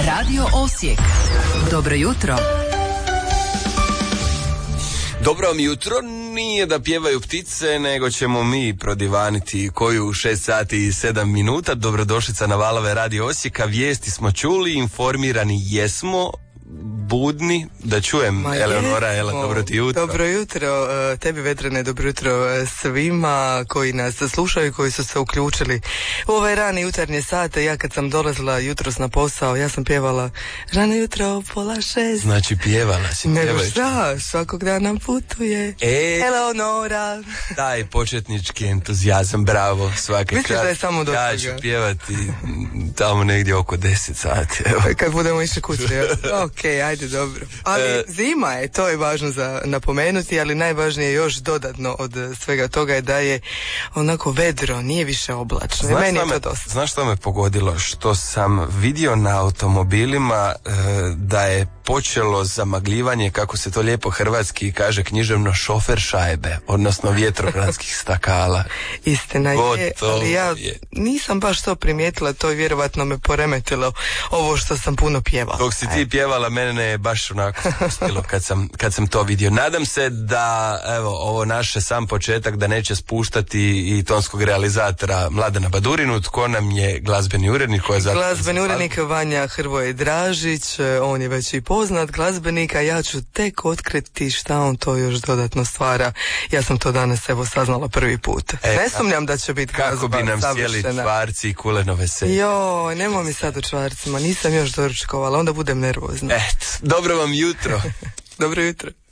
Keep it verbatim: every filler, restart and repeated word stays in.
Radio Osijek. Dobro jutro. Dobro vam jutro, nije da pjevaju ptice, nego ćemo mi prodivaniti koju u šest sati i sedam minuta. Dobrodošlica na valove Radio Osijeka, vijesti smo čuli, informirani jesmo, budni, da čujem. Ma Eleonora, jesmo. Ela, dobro ti jutro. Dobro jutro, tebi Vedrane, dobro jutro svima koji nas slušaju i koji su se uključili u ove rane jutarnje sate. Ja kad sam dolazila jutros na posao, ja sam pjevala rano jutro pola šest. Znači pjevala si. Nego šta, svakog dana putuje e, Eleonora. Taj početnički entuzijazam, bravo, svaki Misliš da je samo do toga? Ja ću pjevati tamo negdje oko deset sati. Evo. Kad budemo išli kući. Ok, ajde, dobro. Ali e, zima je, to je važno za napomenuti, ali najvažnije još dodatno od svega toga je da je onako vedro, nije više oblačno. Znaš, meni je me, to dosta. Znaš što me pogodilo? Što sam vidio na automobilima e, da je počelo zamagljivanje, kako se to lijepo hrvatski kaže književno, šofer šajbe, odnosno vjetrobranskih stakala. Istina je, ali ja je. nisam baš to primijetila, to je vjerovatno me poremetilo ovo što sam puno pjevala. Dok si ti pjevala, mene je baš onako spustilo kad sam, kad sam to vidio. Nadam se da, evo, ovo naše sam početak da neće spuštati i tonskog realizatora Mladena Badurinu, tko nam je glazbeni urednik. Ko je glazbeni urednik Vanja Hrvoje Dražić, on je već i poznat glazbenik, a ja ću tek otkriti šta on to još dodatno stvara. Ja sam to danas evo saznala prvi put. E, ne sumnjam da će biti glazba kako bi nam sjeli čvarci i kulenove se. Joj, nemoj mi sad u čvarcima, nisam još doručkovala, onda budem nervozna. Et, dobro vam jutro. Dobro jutro.